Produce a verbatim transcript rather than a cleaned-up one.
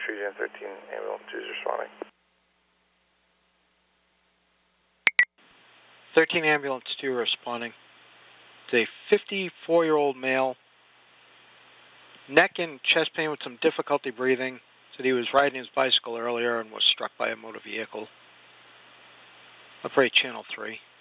Street and thirteen, ambulance two is responding. thirteen ambulance two responding. It's a fifty-four-year-old male, neck and chest pain with some difficulty breathing. Said he was riding his bicycle earlier and was struck by a motor vehicle. Operate channel three.